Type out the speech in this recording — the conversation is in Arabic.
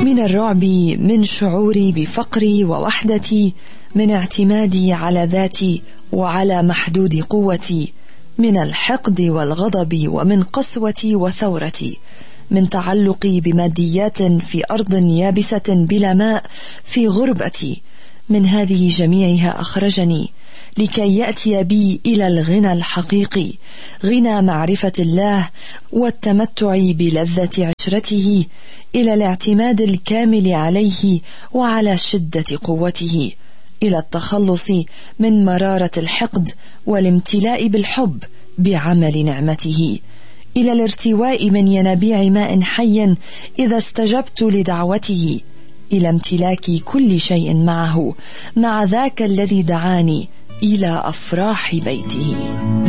من الرعب، من شعوري بفقري ووحدتي، من اعتمادي على ذاتي وعلى محدود قوتي، من الحقد والغضب ومن قسوتي وثورتي، من تعلقي بماديات في أرض يابسة بلا ماء في غربتي. من هذه جميعها أخرجني لكي يأتي بي إلى الغنى الحقيقي، غنى معرفة الله والتمتع بلذة عشرته، إلى الاعتماد الكامل عليه وعلى شدة قوته، إلى التخلص من مرارة الحقد والامتلاء بالحب بعمل نعمته، إلى الارتواء من ينابيع ماء حي إذا استجبت لدعوته، إلى امتلاك كل شيء معه، مع ذاك الذي دعاني إلى أفراح بيته.